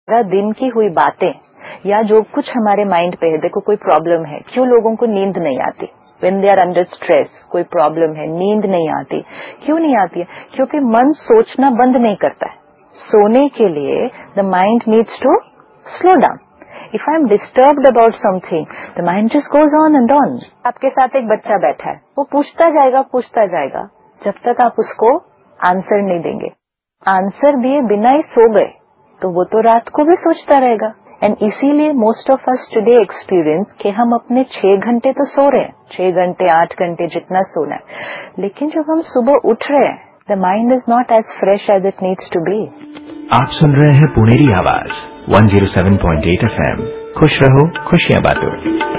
दिन की हुई बातें या जो कुछ हमारे माइंड पे है, देखो कोई प्रॉब्लम है, क्यों लोगों को नींद नहीं आती? When they are under stress, कोई प्रॉब्लम है, नींद नहीं आती, क्यों नहीं आती है? क्योंकि मन सोचना बंद नहीं करता है। सोने के लिए the mind needs to slow down. If I am disturbed about something, the mind just goes on and on. आपके साथ एक बच्चा बैठा है, वो पूछता जाएगा, जब तक आप उसको आंसर नहीं देंगे। आंसर दिए बिना ही सो गए, तो वो तो रात को भी सोचता रहेगा। एंड इसीलिए most of us today experience कि हम अपने 6 घंटे तो सो रहे हैं, 6 घंटे 8 घंटे जितना सोना है, लेकिन जब हम सुबह उठ रहे हैं, the mind is not as fresh as it needs to be. आप सुन रहे हैं पुणेरी आवाज 107.8 FM। खुश रहो, खुशियां बांटो।